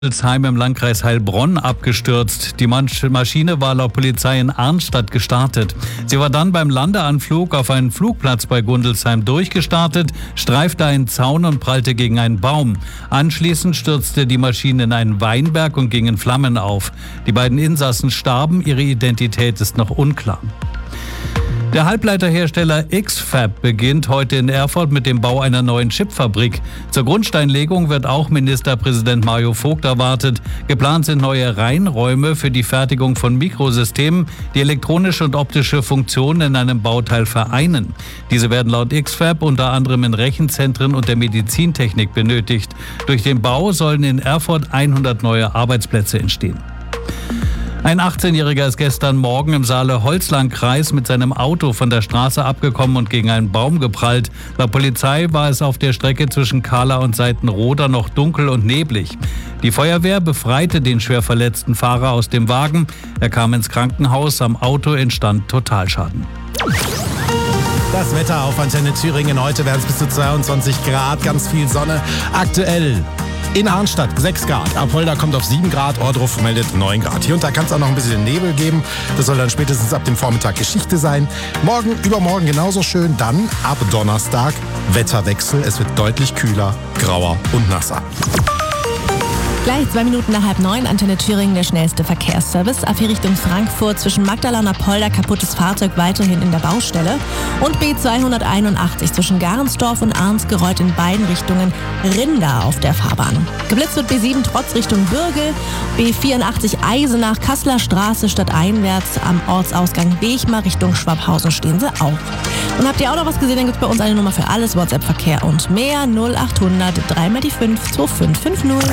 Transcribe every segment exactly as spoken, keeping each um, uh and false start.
Rüsselsheim im Landkreis Heilbronn abgestürzt. Die Maschine war laut Polizei in Arnstadt gestartet. Sie war dann beim Landeanflug auf einen Flugplatz bei Gundelsheim durchgestartet, streifte einen Zaun und prallte gegen einen Baum. Anschließend stürzte die Maschine in einen Weinberg und ging in Flammen auf. Die beiden Insassen starben, ihre Identität ist noch unklar. Der Halbleiterhersteller X-Fab beginnt heute in Erfurt mit dem Bau einer neuen Chipfabrik. Zur Grundsteinlegung wird auch Ministerpräsident Mario Vogt erwartet. Geplant sind neue Reinräume für die Fertigung von Mikrosystemen, die elektronische und optische Funktionen in einem Bauteil vereinen. Diese werden laut X-Fab unter anderem in Rechenzentren und der Medizintechnik benötigt. Durch den Bau sollen in Erfurt hundert neue Arbeitsplätze entstehen. Ein achtzehnjähriger ist gestern Morgen im Saale-Holzland-Kreis mit seinem Auto von der Straße abgekommen und gegen einen Baum geprallt. Laut Polizei war es auf der Strecke zwischen Kahla und Seitenroda noch dunkel und neblig. Die Feuerwehr befreite den schwer verletzten Fahrer aus dem Wagen. Er kam ins Krankenhaus, am Auto entstand Totalschaden. Das Wetter auf Antenne Thüringen. Heute werden es bis zu zweiundzwanzig Grad, ganz viel Sonne. Aktuell in Arnstadt sechs Grad, Apolda kommt auf sieben Grad, Ohrdruf meldet neun Grad. Hier und da kann es auch noch ein bisschen Nebel geben. Das soll dann spätestens ab dem Vormittag Geschichte sein. Morgen, übermorgen genauso schön. Dann ab Donnerstag Wetterwechsel. Es wird deutlich kühler, grauer und nasser. Gleich zwei Minuten nach halb neun, Antenne Thüringen, der schnellste Verkehrsservice. Ab hier Richtung Frankfurt zwischen Magdala und Apolda kaputtes Fahrzeug weiterhin in der Baustelle. Und B zweihunderteinundachtzig zwischen Garensdorf und Arnsgereuth in beiden Richtungen Rinder auf der Fahrbahn. Geblitzt wird B sieben trotz Richtung Bürgel, B vierundachtzig Eisenach, Kasseler Straße stadteinwärts am Ortsausgang Wechmar Richtung Schwabhausen stehen sie auch. Und habt ihr auch noch was gesehen, dann gibt es bei uns eine Nummer für alles, WhatsApp-Verkehr und mehr, null achthundert drei mal die fünf zwei fünf fünf null.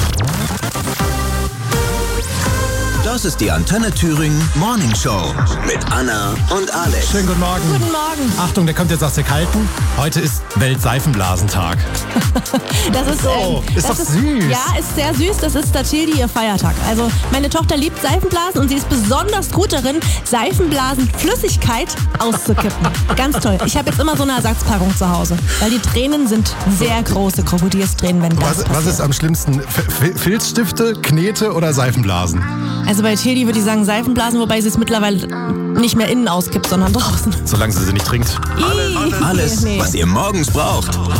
Das ist die Antenne Thüringen Morning Show mit Anna und Alex. Schönen guten Morgen. Guten Morgen. Achtung, der kommt jetzt aus der Kalten. Heute ist Weltseifenblasentag. Das ist, so, ähm, ist das doch ist, süß. Ja, ist sehr süß. Das ist Statildi ihr Feiertag. Also meine Tochter liebt Seifenblasen und sie ist besonders gut darin, Seifenblasenflüssigkeit auszukippen. Ganz toll. Ich habe jetzt immer so eine Ersatzpackung zu Hause, weil die Tränen sind sehr große Krokodilstränen, wenn das Was, passiert. was ist am schlimmsten? F- Filzstifte, Knete oder Seifenblasen? Also bei Tildi würde ich sagen Seifenblasen, wobei sie es mittlerweile nicht mehr innen auskippt, sondern draußen. Solange sie sie nicht trinkt. Ih, Alles, nee. was ihr morgens braucht.